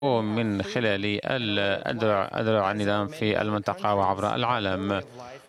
من خلال أذرع النظام في المنطقة وعبر العالم.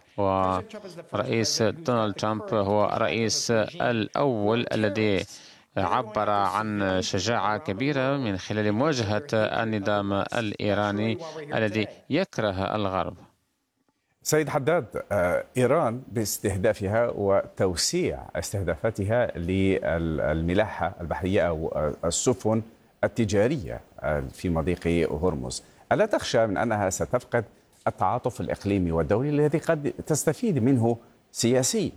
ورئيس دونالد ترامب هو الرئيس الأول الذي عبر عن شجاعة كبيرة من خلال مواجهة النظام الإيراني الذي يكره الغرب. سيد حداد، إيران باستهدافها وتوسيع استهدافاتها للملاحة البحرية أو السفن التجارية في مضيق هرمز، ألا تخشى من أنها ستفقد التعاطف الإقليمي والدولي الذي قد تستفيد منه سياسيا؟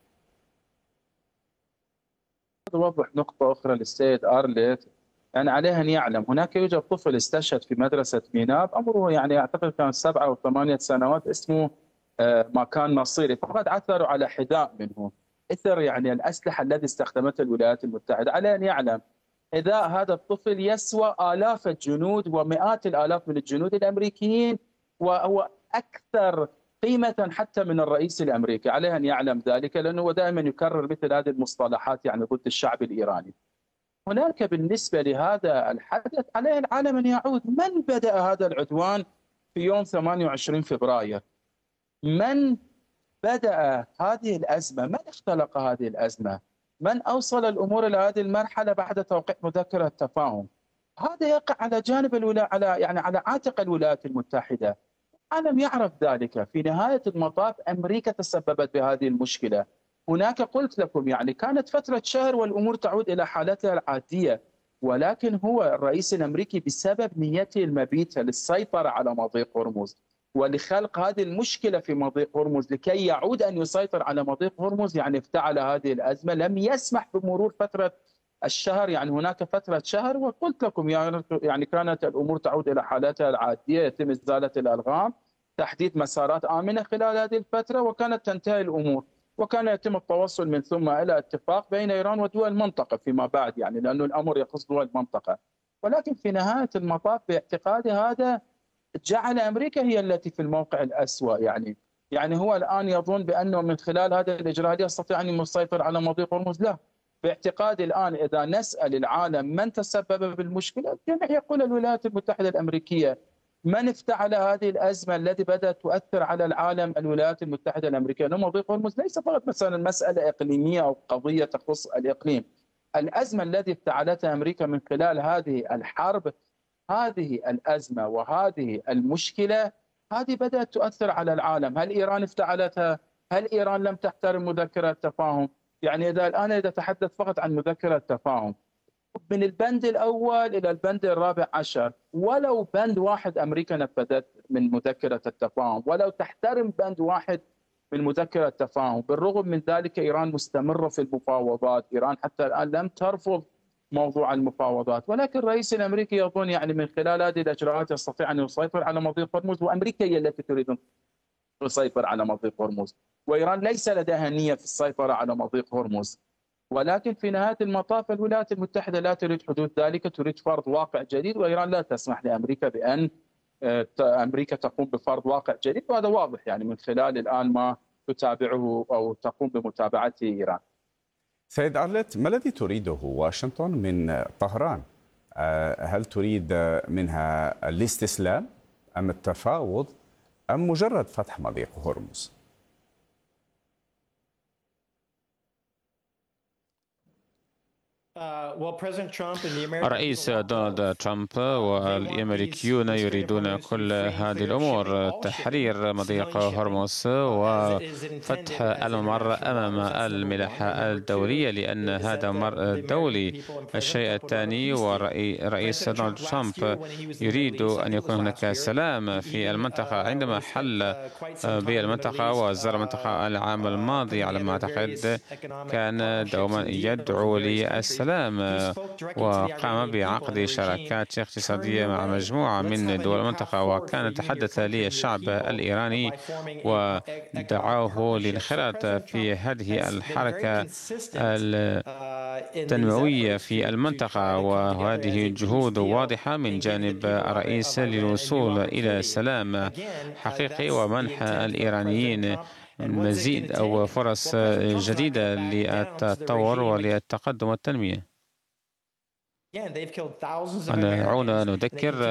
أوضح نقطة أخرى للسيد أرليت. يعني عليه أن يعلم هناك يوجد طفل استشهد في مدرسة ميناب، عمره يعني أعتقد كان 7 أو 8 سنوات، اسمه مكان نصيري، فقد عثروا على حذاء منه إثر يعني الأسلحة التي استخدمتها الولايات المتحدة. عليه أن يعلم حذاء هذا الطفل يسوى آلاف الجنود ومئات الآلاف من الجنود الأمريكيين، وهو أكثر قيمة حتى من الرئيس الأمريكي. عليه أن يعلم ذلك، لأنه دائما يكرر مثل هذه المصطلحات يعني ضد الشعب الإيراني. هناك بالنسبة لهذا الحدث عليه العالم أن يعود. من بدأ هذا العدوان في يوم 28 فبراير؟ من بدأ هذه الأزمة؟ من اختلق هذه الأزمة؟ من أوصل الأمور إلى هذه المرحلة بعد توقيع مذكرة التفاهم؟ هذا يقع على جانب على عاتق الولايات المتحدة. العالم يعرف ذلك. في نهاية المطاف أمريكا تسببت بهذه المشكلة. هناك قلت لكم يعني كانت فترة شهر والأمور تعود إلى حالتها العادية، ولكن هو الرئيس الأمريكي بسبب نيته المبيتة للسيطرة على مضيق هرمز ولخلق هذه المشكلة في مضيق هرمز لكي يعود أن يسيطر على مضيق هرمز، يعني افتعل هذه الأزمة. لم يسمح بمرور فترة الشهر، يعني هناك فترة شهر، وقلت لكم يعني كانت الأمور تعود إلى حالتها العادية، يتم إزالة الألغام، تحديد مسارات آمنة خلال هذه الفترة، وكانت تنتهي الأمور، وكان يتم التوصل من ثم إلى اتفاق بين إيران ودول المنطقة فيما بعد، يعني لأنه الأمر يخص دول المنطقة. ولكن في نهاية المطاف باعتقادي هذا جعل أمريكا هي التي في الموقع الأسوأ. يعني هو الآن يظن بأنه من خلال هذه الإجراءات يستطيع أن يسيطر على مضيق هرمز. لا، باعتقادي الآن إذا نسأل العالم من تسبب بالمشكلة، الجميع يقول الولايات المتحدة الأمريكية. من افتعل هذه الأزمة التي بدأت تؤثر على العالم؟ الولايات المتحدة الأمريكية. لأن مضيق هرمز ليس فقط مثلا مسألة إقليمية أو قضية تخص الإقليم. الأزمة التي افتعلتها أمريكا من خلال هذه الحرب، هذه الأزمة وهذه المشكلة، هذه بدأت تؤثر على العالم. هل إيران افتعلتها؟ هل إيران لم تحترم مذكرة التفاهم؟ يعني إذا أتحدث فقط عن مذكرة التفاهم من البند الأول إلى البند الرابع عشر، ولو بند واحد أمريكا نفذت من مذكرة التفاهم، ولو تحترم بند واحد من مذكرة التفاهم، بالرغم من ذلك إيران مستمرة في المفاوضات. إيران حتى الآن لم ترفض موضوع المفاوضات، ولكن الرئيس الأمريكي يظن يعني من خلال هذه الإجراءات يستطيع أن يسيطر على مضيق هرمز، وأمريكا هي التي تريد أن تسيطر على مضيق هرمز، وإيران ليس لديها نية في السيطرة على مضيق هرمز. ولكن في نهاية المطاف الولايات المتحدة لا تريد حدوث ذلك، تريد فرض واقع جديد، وإيران لا تسمح لأمريكا بأن أمريكا تقوم بفرض واقع جديد، وهذا واضح يعني من خلال الآن ما تتابعه أو تقوم بمتابعته إيران. سيد أرلت، ما الذي تريده واشنطن من طهران؟ هل تريد منها الاستسلام أم التفاوض أم مجرد فتح مضيق هرمز؟ الرئيس دونالد ترامب والأمريكيون يريدون كل هذه الأمور: تحرير مضيق هرمز وفتح الممر أمام الملاحة الدولية، لأن هذا ممر دولي. الشيء الثاني، ورئيس دونالد ترامب يريد أن يكون هناك سلام في المنطقة. عندما حل بالمنطقة وزار المنطقة العام الماضي على ما أعتقد، كان دوما يدعو للسلام، وقام بعقد شراكات اقتصادية مع مجموعة من دول المنطقة، وكان تحدث للشعب الإيراني ودعاه للانخراط في هذه الحركة التنموية في المنطقة. وهذه جهود واضحة من جانب الرئيس للوصول إلى سلام حقيقي ومنح الإيرانيين مزيد أو فرص جديدة للتطور وللتقدم والتنمية. دعونا نذكر